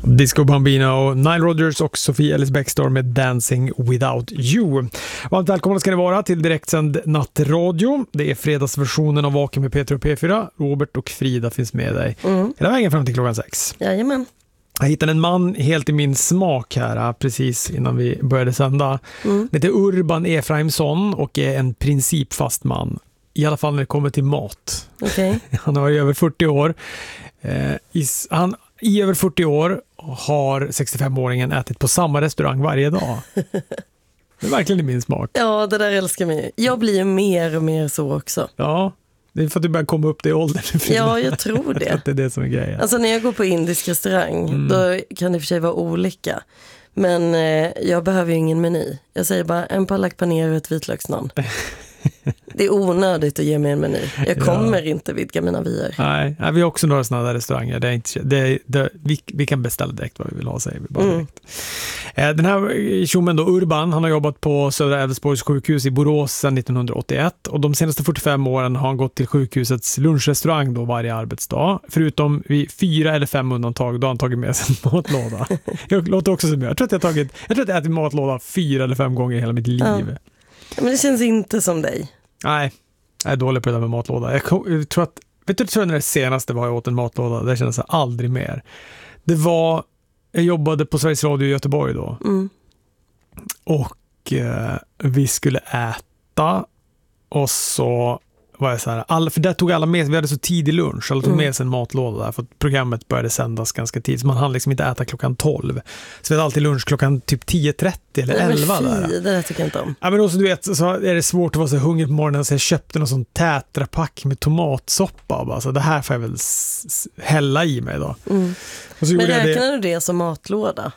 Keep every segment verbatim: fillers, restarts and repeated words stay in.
Disco Bambino, Nile Rodgers och Sofie Ellis Bextor med Dancing Without You. Varmt välkomna ska ni vara till direktsänd nattradio. Det är fredagsversionen av Vaken med Peter och P fyra. Robert och Frida finns med dig mm. hela vägen fram till klockan sex. Jajamän. Jag hittade en man helt i min smak här precis innan vi började sända. Mm. Det heter Urban Efraimsson och är en principfast man. I alla fall när det kommer till mat. Okay. Han har i över fyrtio år. Eh, i, han i över fyrtio år har sextiofemåringen ätit på samma restaurang varje dag. Det är verkligen i min smak. Ja, det där älskar mig. Jag blir ju mer och mer så också. Ja, det är för att du börjar komma upp det i åldern. Ja, jag tror det. Att det är det som är grejen. Alltså när jag går på indisk restaurang, mm. då kan det för sig vara olika. Men eh, jag behöver ju ingen meny. Jag säger bara en palak paneer och ett vitlöksnaan. Det är onödigt att ge mig en meny. Jag kommer ja. inte vidga mina vyer. Nej, nej, vi har också några sådana där restauranger. Det är inte, det är, det, vi, vi kan beställa direkt vad vi vill ha, säger vi bara direkt. Mm. Den här tjommen då, Urban, han har jobbat på Södra Älvsborgs sjukhus i Borås sedan nittonhundraåttioett. Och de senaste fyrtiofem åren har han gått till sjukhusets lunchrestaurang då varje arbetsdag. Förutom vid fyra eller fem undantag då har han tagit med sig en matlåda. Jag låter också som jag. Jag tror att jag har tagit, jag tror att jag ätit matlåda fyra eller fem gånger i hela mitt liv. Ja. Men det känns inte som dig. Nej, jag är dålig på det där med matlåda. Jag, jag tror att, vet du, jag tror när det senaste var jag åt en matlåda, det kändes aldrig mer. Det var, jag jobbade på Sveriges Radio i Göteborg då. Mm. Och eh, vi skulle äta och så var jag så här, alla, för där tog alla med, vi hade så tidig lunch, alla tog mm. med sig en matlåda där, för att programmet började sändas ganska tidigt, så man hann liksom inte äta klockan tolv. Så vi hade alltid lunch klockan typ tio trettio eller elva där. Det där tycker jag inte om. Ja, men också du vet, så är det svårt att vara så hungrig på morgonen, så jag köpte någon sån tätrapack med tomatsoppa bara, så det här får jag väl s- s- hälla i mig då. Mm. Och så men räknar det... du det som matlåda?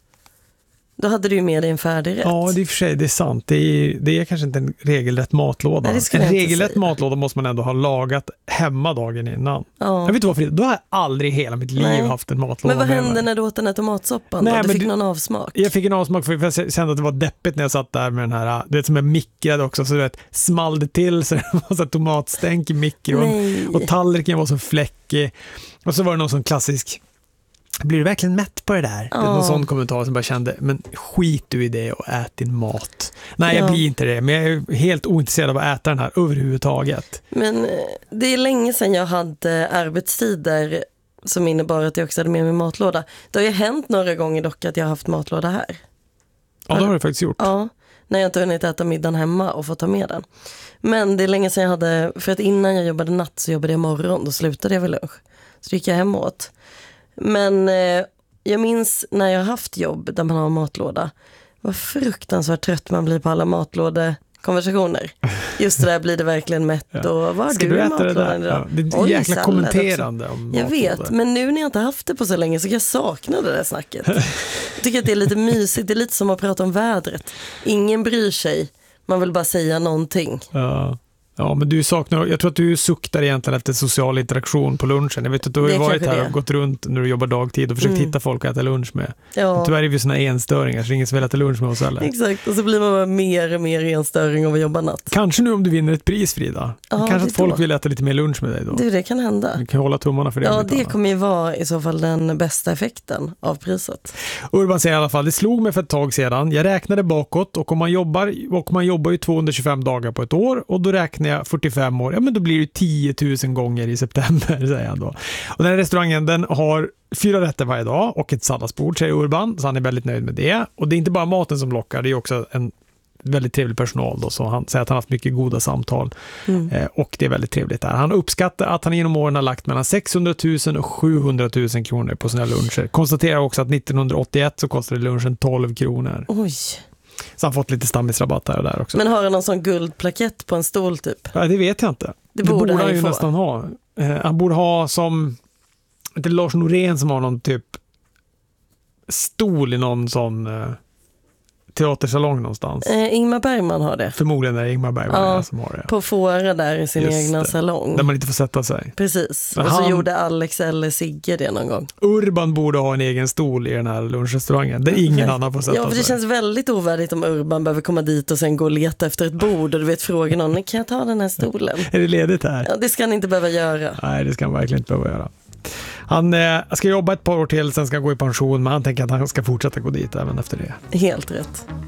Då hade du ju med dig en färdig rätt. Ja, det är för sig, det är sant. Det är, det är kanske inte en regelrätt matlåda. Nej, en regelrätt matlåda måste man ändå ha lagat hemma dagen innan. Ja. Jag vet inte varför, då har jag aldrig i hela mitt liv Nej. haft en matlåda. Men vad hände mig. när du åt den här tomatsoppan? Nej, du fick du, någon avsmak? Jag fick en avsmak för jag kände att det var deppigt när jag satt där med den här, du vet, som jag mikrade också, så du vet, small det till så det var så tomatstänk i mikron. Nej. Och tallriken var så fläckig. Och så var det någon sån klassisk, blir du verkligen mätt på det där? Oh. Det är någon sån kommentar som bara kände, men skit du i det och ät din mat. Nej, ja. jag blir inte det, men jag är helt ointresserad av att äta den här överhuvudtaget. Men det är länge sedan jag hade arbetstider som innebar att jag också hade med mig matlåda. Det har ju hänt några gånger dock att jag har haft matlåda här. Ja, det har du faktiskt gjort. Ja, när jag inte hunnit äta middagen hemma och få ta med den. Men det är länge sedan jag hade, för att innan jag jobbade natt så jobbade jag morgon, då slutade jag vid lunch. Så gick jag hem åt. Men eh, jag minns när jag har haft jobb där man har matlåda, vad fruktansvärt trött man blir på alla matlådekonversationer. Just det där, blir det verkligen mätt ja. och vad har du, du äta matlådan det idag? Ja, det är Oj, jäkla kommenterande om Jag matlådor. vet, men nu när jag inte haft det på så länge så kan jag sakna det där snacket. Jag tycker att det är lite mysigt, det är lite som att prata om vädret. Ingen bryr sig, man vill bara säga någonting. Ja. Ja, men du saknar, jag tror att du suktar egentligen efter social interaktion på lunchen. Jag vet att du har ju varit här och gått runt när du jobbar dagtid och försökt mm. hitta folk att äta lunch med. Ja. Tyvärr är vi såna enstöringar så ingen som vill äta lunch med oss heller. Exakt, och så blir man bara mer och mer enstöring av att jobba natt. Kanske nu om du vinner ett pris, Frida. Ja, kanske att folk då. vill äta lite mer lunch med dig då. Du, det kan hända. Du kan hålla tummarna för det. Ja, det kommer ju vara i så fall den bästa effekten av priset. Urban säger i alla fall, det slog mig för ett tag sedan. Jag räknade bakåt och om man jobbar, och man jobbar ju tvåhundratjugofem dagar på ett år och då räknar jag fyrtiofem år. Ja, men då blir det tio tusen gånger i september, säger han då. Och den här restaurangen, den har fyra rätter varje dag och ett salladsbord, säger Urban, så han är väldigt nöjd med det. Och det är inte bara maten som lockar, det är också en väldigt trevlig personal då, så han säger att han har haft mycket goda samtal mm. eh, och det är väldigt trevligt där. Han uppskattar att han genom åren har lagt mellan sexhundratusen och sjuhundratusen kronor på sina luncher. Konstaterar också att nittonhundraåttioett så kostade lunchen tolv kronor. Oj. Så han fått lite stammisrabatt här och där också. Men har han någon sån guldplakett på en stol typ? Ja, det vet jag inte. Det borde, det borde han ju få. nästan ha. Eh, han borde ha som det är Lars Norén som har någon typ stol i någon sån eh, teatersalong någonstans. Eh, Ingmar Bergman har det. Förmodligen är det Ingmar Bergman ja, som har det. På Fåra där i sin Just egna det. salong. Där man inte får sätta sig. Precis. Men och han, så gjorde Alex eller Sigge det någon gång. Urban borde ha en egen stol i den här lunchrestaurangen där ingen mm. annan får sätta sig. Ja, för det sig. känns väldigt ovärdigt om Urban behöver komma dit och sen gå och leta efter ett bord och du vet fråga någon, kan jag ta den här stolen? Är det ledigt här? Ja, det ska han inte behöva göra. Nej, det ska han verkligen inte behöva göra. Han eh, ska jobba ett par år till, sen ska han gå i pension, men han tänker att han ska fortsätta gå dit även efter det. Helt rätt.